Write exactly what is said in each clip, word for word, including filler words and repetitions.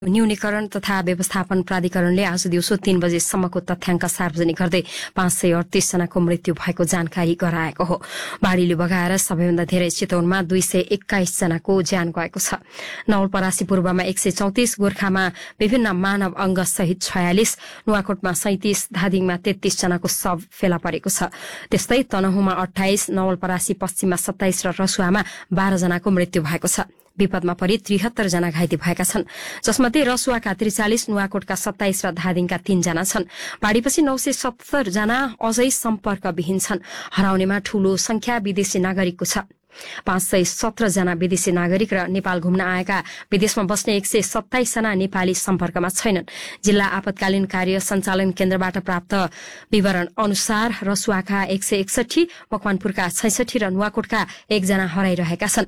न्यूनीकरण तथा व्यवस्थापन प्राधिकरणले आज दिउँसो तीन बजेसम्मको तथ्याङ्क सार्वजनिक गर्दै पाँच सय अडतीस जनाको मृत्यु भएको जानकारी गराएको हो। बाढ़ीले बगाएर सबैभन्दा धेरै चितवनमा दुई सय एक्काइस जनाको ज्यान गएको छ। नवलपरासी पूर्वमा एक सय चौतिस, गोर्खामा विभिन्न मानव अंग सहित छयालिस, नुवाकोटमा सैंतिस, धादिङमा तेत्तीस जनाको शव फेला परेको छ। त्यस्तै तनहुमा अठाइस, नवलपरासी पश्चिममा सत्ताइस र रसुवामा बाह्र जनाको मृत्यु भएको छ। विपदमा परि त्रिहत्तर जना घाइते भएका छन्, जसमध्ये रसुवाका त्रिचालिस, नुवाकोटका सत्ताइस र धादिङका तीन जना छन्। बाढ़ीपछि नौ सय सत्तर जना अझै सम्पर्कविहीन छन्। हराउनेमा ठूलो संख्या विदेशी नागरिकको छ। पाँच सय सत्र जना विदेशी नागरिक र नेपाल घुम्न आएका विदेशमा बस्ने एक सय सत्ताइस जना नेपाली सम्पर्कमा छैनन्। जिल्ला आपतकालीन कार्य सञ्चालन केन्द्रबाट प्राप्त विवरण अनुसार रसुवाका एक सय एकसठी, मकवानपुरका छैसठी र नुवाकोटका एकजना हराइरहेका छन्।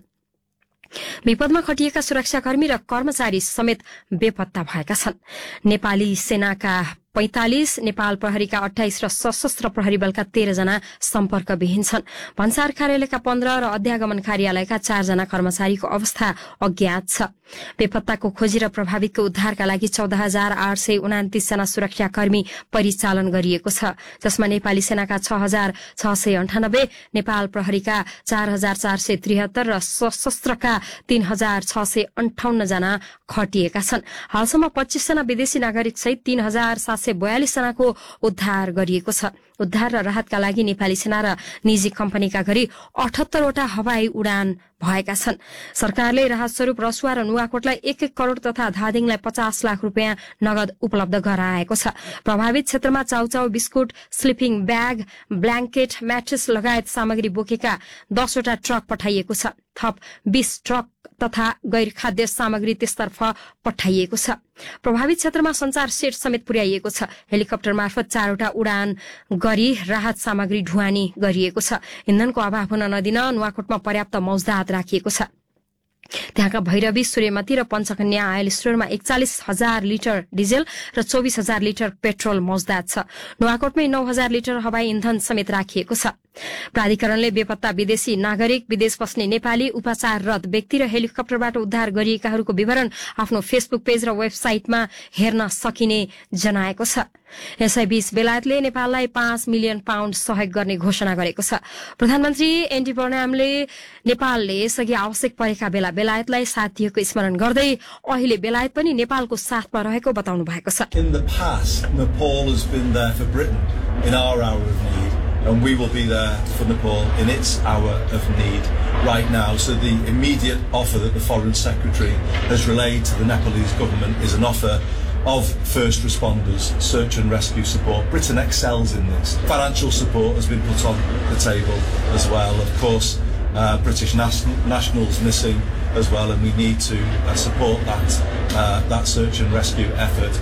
विपदमा खटिएका सुरक्षाकर्मी र कर्मचारी समेत बेपत्ता भएका छन्। नेपाली सेनाका पैंतालिस, नेपाल प्रहरीका अठाइस र सशस्त्र प्रहरी बलका तेह्र जना सम्पर्कविहीन छन्। भन्सार कार्यालयका पन्ध्र र अध्यागमन कार्यालयका चारजना कर्मचारीको अवस्था अज्ञात छ। बेपत्ताको खोजी र प्रभावितको उद्धारका लागि चौध हजार आठ सय उनातिस जना सुरक्षाकर्मी परिचालन गरिएको छ, जसमा नेपाली सेनाका छ हजार छ सय अन्ठानब्बे, नेपाल प्रहरीका चार हजार चार सय त्रिहत्तर र सशस्त्रका तीन हजार छ सय अन्ठाउन्न जना खटिएका छन्। हालसम्म पच्चीस जना विदेशी नागरिक सहित तीन हजार सात सय बयालिस जनाको उद्धार गरिएको छ। उद्धार र राहतका लागि नेपाली सेना र निजी कम्पनीका गरी अठहत्तरवटा हवाई उडान भएका छन्। सरकारले राहत स्वरूप रसुवा र नुवाकोटलाई एक एक करोड़ तथा धादिङलाई पचास लाख रूपियाँ नगद उपलब्ध गराएको छ। प्रभावित क्षेत्रमा chow chow, biscuit, sleeping bag, blanket, mattress लगायत सामग्री बोकेका दसवटा ट्रक पठाइएको छ। थप बीस ट्रक तथा गैर खाद्य सामग्री त्यसतर्फ पठाइएको छ। प्रभावित क्षेत्रमा संचार सेट समेत पुर्याइएको छ। हेलिकप्टर मार्फत चारवटा उडान गरी राहत सामग्री ढुवानी गरिएको छ। इन्धनको अभाव हुन नदिन नुवाकोटमा पर्याप्त मौजदात राखिएको छ। त्यहाँका भैरवी, सूर्यमती र पञ्चकन्या आयल स्टोरमा एकचालिस हजार लिटर डिजेल र चौबिस हजार लिटर पेट्रोल मौजदात छ। नुवाकोटमै नौ हजार लिटर हवाई इन्धन समेत राखिएको छ। प्राधिकरणले बेपत्ता विदेशी नागरिक, विदेश बस्ने नेपाली, उपचाररत व्यक्ति र हेलिकप्टरबाट उद्धार गरिएकाहरूको विवरण आफ्नो फेसबुक पेज र वेबसाइटमा हेर्न सकिने जनाएको छ। यसैबीच बेलायतले नेपाललाई पाँच मिलियन पाउण्ड सहयोग गर्ने घोषणा गरेको छ। प्रधानमन्त्री एनडी बर्नामले नेपालले यसअघि आवश्यक परेका बेला बेलायतलाई साथ दिएको स्मरण गर्दै अहिले बेलायत पनि नेपालको साथमा रहेको बताउनु भएको छ। In the past, Nepal has been there for Britain in our hour of need. And we will be there for Nepal in its hour of need right now. So the immediate offer that the Foreign Secretary has relayed to the Nepalese government is an offer of first responders, search and rescue support. Britain excels in this. Financial support has been put on the table as well. Of course, uh, British national, nationals missing as well, and we need to uh, support that, uh, that search and rescue effort.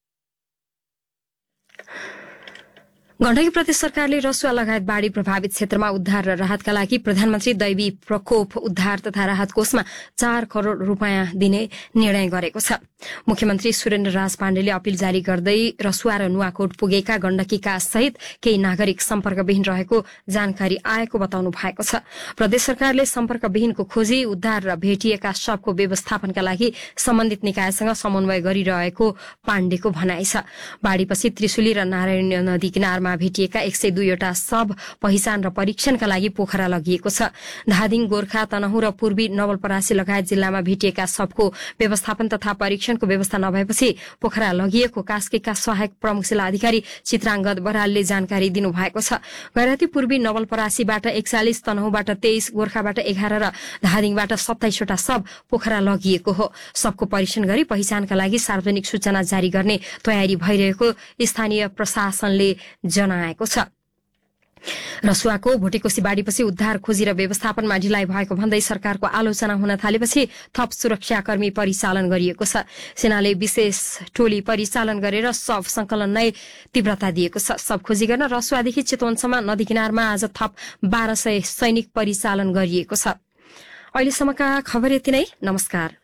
Gandaki प्रदेश सरकारले रसुवा लगायत बाढ़ी प्रभावित क्षेत्रमा उद्धार र राहतका लागि प्रधानमन्त्री दैवी प्रकोप उद्धार तथा राहत कोषमा चार करोड़ रूपियाँ दिने निर्णय गरेको छ। मुख्यमन्त्री सुरेन्द्र राज पाण्डेले अपील जारी गर्दै रसुवा र नुवाकोट पुगेका गण्डकीका सहित केही नागरिक सम्पर्कविहीन रहेको जानकारी आएको बताउनु भएको छ। प्रदेश सरकारले सम्पर्कविहीनको खोजी, उद्धार र भेटिएका शवको व्यवस्थापनका लागि सम्बन्धित निकायसँग समन्वय गरिरहेको पाण्डेको भनाइ छ। बाढ़ीपछि त्रिशुली र नारायणी नदी किनारमा भेटिएका एक सय दुईवटा शव पहिचान र परीक्षणका लागि पोखरा लगिएको छ। धादिङ, गोर्खा, तनहु र पूर्वी नवलपरासी लगायत जिल्लामा भेटिएका शवको व्यवस्थापन तथा परीक्षणको व्यवस्था नभएपछि पोखरा लगिएको कास्कीका सहायक प्रमुख जिल्ला अधिकारी चित्राङ्गद बरालले जानकारी दिनुभएको छ। गैराती पूर्वी नवलपरासीबाट एकचालिस, तनहुबाट तेइस, गोर्खाबाट एघार र धादिङबाट सत्ताइसवटा शव पोखरा लगिएको हो। शवको परीक्षण गरी पहिचानका लागि सार्वजनिक सूचना जारी गर्ने तयारी भइरहेको स्थानीय प्रशासनले जनाएको छ। रसुवाको भोटेकोशी बाढ़ीपछि उद्धार खोजी र व्यवस्थापनमा ढिलाइ भएको भन्दै सरकारको आलोचना हुन थालेपछि थप सुरक्षाकर्मी परिचालन गरिएको छ। सेनाले विशेष टोली परिचालन गरेर शव संकलन नै तीव्रता दिएको छ। शव खोजी गर्न रसुवादेखि चितवनसम्म नदी किनारमा आज थप बाह्र सय सैनिक परिचालन गरिएको छ। अहिलेसम्मका खबर यति नै। नमस्कार।